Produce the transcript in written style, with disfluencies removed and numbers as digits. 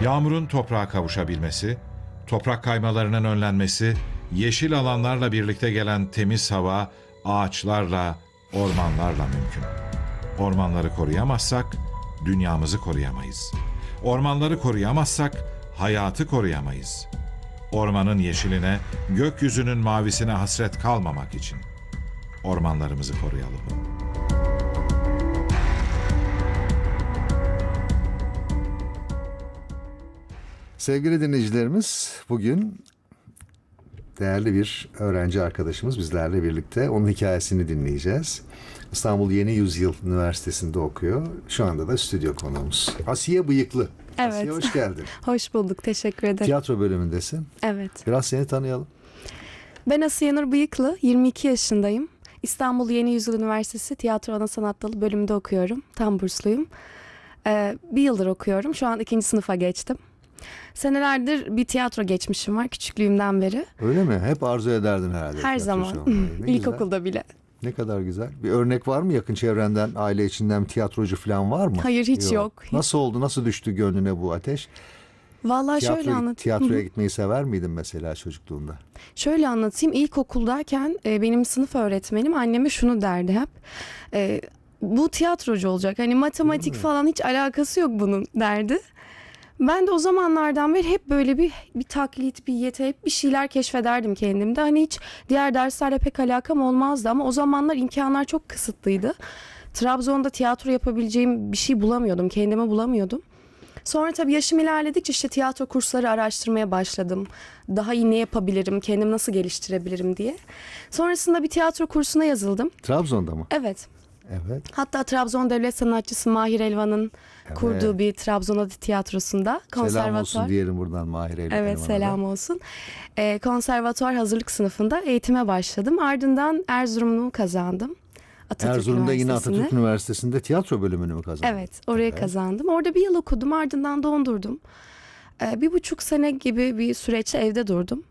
Yağmurun toprağa kavuşabilmesi, toprak kaymalarının önlenmesi, yeşil alanlarla birlikte gelen temiz hava, ağaçlarla, ormanlarla mümkün. Ormanları koruyamazsak dünyamızı koruyamayız. Ormanları koruyamazsak hayatı koruyamayız. Ormanın yeşiline, gökyüzünün mavisine hasret kalmamak için ormanlarımızı koruyalım. Sevgili dinleyicilerimiz, bugün değerli bir öğrenci arkadaşımız bizlerle birlikte. Onun hikayesini dinleyeceğiz. İstanbul Yeni Yüzyıl Üniversitesi'nde okuyor. Şu anda da stüdyo konuğumuz. Asiye Bıyıklı. Evet. Asiye, hoş geldin. Hoş bulduk, teşekkür ederim. Tiyatro bölümündesin. Evet. Biraz seni tanıyalım. Ben Asiye Nur Bıyıklı, 22 yaşındayım. İstanbul Yeni Yüzyıl Üniversitesi Tiyatro Ana Sanat Dalı bölümünde okuyorum. Tam bursluyum. Bir yıldır okuyorum. Şu an 2. sınıfa geçtim. Senelerdir bir tiyatro geçmişim var küçüklüğümden beri. Öyle mi? Hep arzu ederdin herhalde. Her zaman. İlkokulda bile. Ne kadar güzel. Bir örnek var mı yakın çevrenden, aile içinden bir tiyatrocu falan var mı? Hayır, hiç yok. Nasıl oldu? Nasıl düştü gönlüne bu ateş? Vallahi şöyle anlatayım. Tiyatroya gitmeyi sever miydin mesela çocukluğunda? Şöyle anlatayım. İlkokuldayken benim sınıf öğretmenim anneme şunu derdi hep. Bu tiyatrocu olacak. Hani matematik falan hiç alakası yok bunun derdi. Ben de o zamanlardan beri hep böyle bir taklit, bir hep bir şeyler keşfederdim kendimde. Hani hiç diğer derslerle pek alakam olmazdı ama o zamanlar imkanlar çok kısıtlıydı. Trabzon'da tiyatro yapabileceğim bir şey bulamıyordum, kendime bulamıyordum. Sonra tabii yaşım ilerledikçe işte tiyatro kursları araştırmaya başladım. Daha iyi ne yapabilirim, kendimi nasıl geliştirebilirim diye. Sonrasında bir tiyatro kursuna yazıldım. Trabzon'da mı? Evet. Evet. Hatta Trabzon Devlet Sanatçısı Mahir Elvan'ın kurduğu bir Trabzon Adi Tiyatrosu'nda konservatuvar. Selam olsun diyelim buradan Mahir Elvan'a. Evet, selam olsun. Konservatuvar hazırlık sınıfında eğitime başladım. Ardından Erzurum'u kazandım. Atatürk Erzurum'da yine Atatürk Üniversitesi'nde tiyatro bölümünü mü kazandın? Evet, oraya kazandım. Orada bir yıl okudum, ardından dondurdum. 1,5 sene gibi bir süreçte evde durdum.